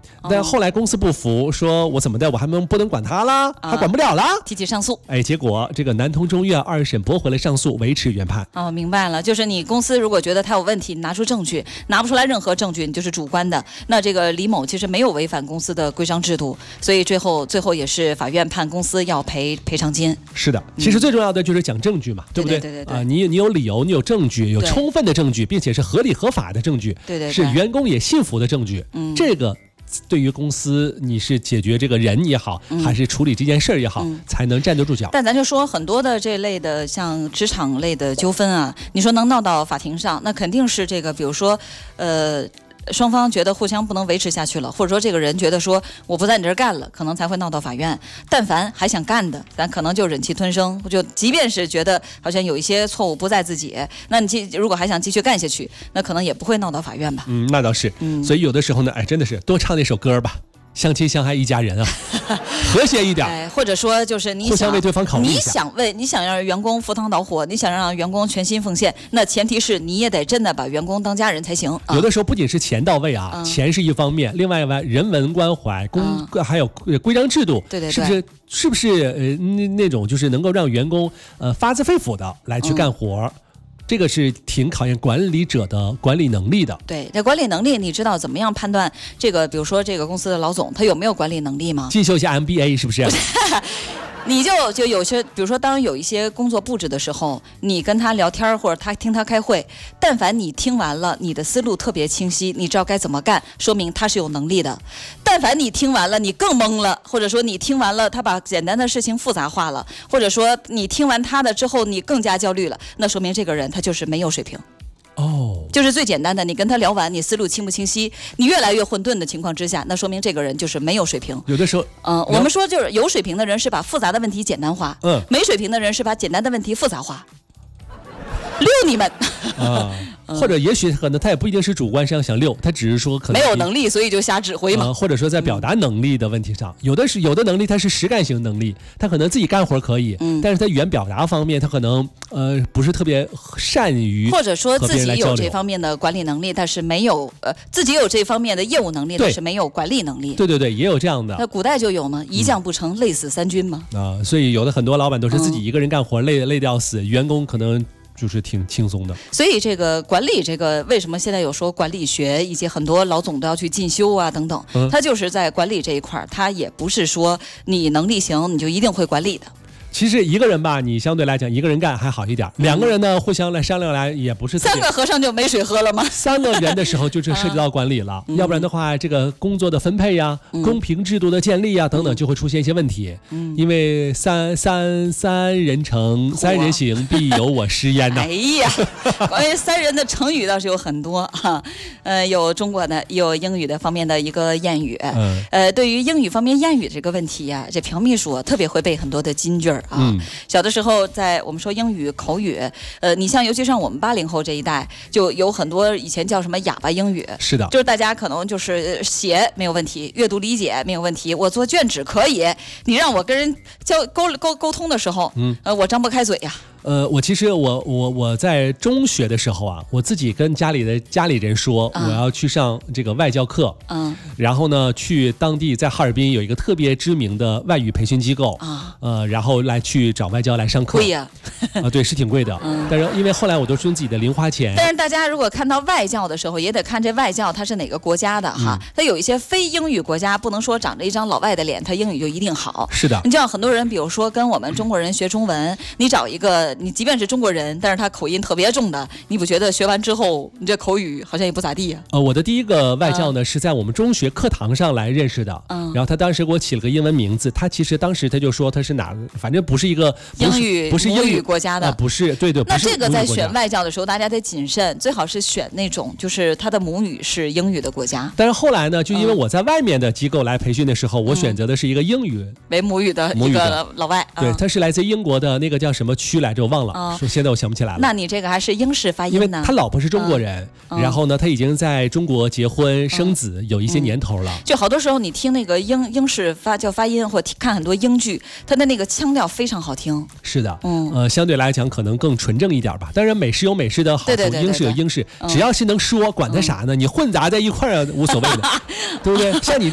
但后来公司不服，说我怎么的，我还不能管他啦，还管不了啦， 提起上诉。 结果这个南通中院2审驳回了上诉，维持原判。 明白了，就是你公司如果觉得他有问题，拿出证据，拿不出来任何证据，你就是主观的。那这个李某其实没有违反公司的规章制度，所以最后也是法院判公司要赔偿金。 是的，其实最重要的就是讲证据嘛，对不对？ 对， 你有理由，你有证据，有充分的证据，并且是合理合法的证据， 对， 是员工也信服的证据。这个对于公司你是解决这个人也好，还是处理这件事儿也好，才能站得住脚。 但咱就说很多的这类的像职场类的纠纷啊，你说能闹到法庭上，那肯定是这个，比如说双方觉得互相不能维持下去了，或者说这个人觉得说我不在你这儿干了，可能才会闹到法院。但凡还想干的，咱可能就忍气吞声，就即便是觉得好像有一些错误不在自己，那你如果还想继续干下去，那可能也不会闹到法院吧。 那倒是。所以有的时候呢，真的是多唱那首歌吧。相亲相爱一家人啊，和谐一点。 或者说就是你互相为对方考虑一下。 你想让员工赴汤蹈火，你想让员工全心奉献，那前提是你也得真的把员工当家人才行。 有的时候不仅是钱到位啊，钱是一方面，另外人文关怀、还有规章制度， 对， 是不是那种就是能够让员工发自肺腑的来去干活。这个是挺考验管理者的管理能力的。 对，这管理能力，你知道怎么样判断这个？比如说这个公司的老总，他有没有管理能力吗？ 进修一下 MBA 是不是？ 你就有些，比如说当有一些工作布置的时候，你跟他聊天或者他听他开会，但凡你听完了，你的思路特别清晰，你知道该怎么干，说明他是有能力的。但凡你听完了，你更懵了，或者说你听完了，他把简单的事情复杂化了，或者说你听完他的之后，你更加焦虑了，那说明这个人他就是没有水平。就是最简单的，你跟他聊完，你思路清不清晰？你越来越混沌的情况之下，那说明这个人就是没有水平。 有的时候， 我们说就是有水平的人是把复杂的问题简单化，没水平的人是把简单的问题复杂化。溜你们！ 或者也许可能他也不一定是主观上想溜，他只是说可能没有能力，所以就瞎指挥嘛。 或者说在表达能力的问题上，有的能力他是实干型能力，他可能自己干活可以，但是他语言表达方面他可能不是特别善于， 或者说自己有这方面的管理能力，但是没有自己有这方面的业务能力，但是没有管理能力。 对，也有这样的。 那古代就有吗？一将不成，累死三军吗？ 所以有的很多老板都是自己一个人干活，累掉死，员工可能就是挺轻松的。 所以这个管理，这个为什么现在有说管理学，以及很多老总都要去进修啊等等，他就是在管理这一块，他也不是说你能力行你就一定会管理的。 其实一个人吧，你相对来讲一个人干还好一点，两个人呢互相来商量来也不是三个和尚就没水喝了吗？ 三个人的时候就是涉及到管理了，要不然的话这个工作的分配呀、公平制度的建立呀等等就会出现一些问题。因为三人成，三人行，必有我师焉呐。 哎呀，关于三人的成语倒是有很多哈，有中国的，有英语的方面的一个谚语。对于英语方面谚语这个问题呀，这朴秘书特别会背很多的金句儿。小的时候在我们说英语口语，你像尤其像我们80后这一代，就有很多以前叫什么哑巴英语。 是的， 就是大家可能就是写没有问题，阅读理解没有问题，我做卷纸可以，你让我跟人沟通的时候，我张不开嘴呀。 我其实我在中学的时候啊，我自己跟家里人说，我要去上这个外教课，然后呢去当地在哈尔滨有一个特别知名的外语培训机构，然后来去找外教来上课。 贵呀， 对，是挺贵的，但是因为后来我都是用自己的零花钱。 但是大家如果看到外教的时候，也得看这外教他是哪个国家的哈，他有一些非英语国家，不能说长着一张老外的脸，他英语就一定好。 是的， 你知道很多人，比如说跟我们中国人学中文，你找一个。你即便是中国人，但是他口音特别重的，你不觉得学完之后你这口语好像也不咋地呀？ 我的第一个外教呢，是在我们中学课堂上来认识的，然后他当时给我起了个英文名字，他其实当时他就说他是哪，反正不是一个不是英语国家的， 不是，对， 那这个在选外教的时候，大家得谨慎，最好是选那种就是他的母语是英语的国家。 但是后来呢，就因为我在外面的机构来培训的时候，我选择的是一个英语为母语的一个老外， 对，他是来自英国的那个叫什么区来着，我忘了，说现在我想不起来了。 那你这个还是英式发音呢？ 因为他老婆是中国人，然后呢，他已经在中国结婚生子有一些年头了。 就好多时候你听那个英式发音，或看很多英剧，他的那个腔调非常好听。 是的，相对来讲可能更纯正一点吧。当然美式有美式的好处，英式有英式，只要是能说，管他啥呢？你混杂在一块儿无所谓的，对不对？像你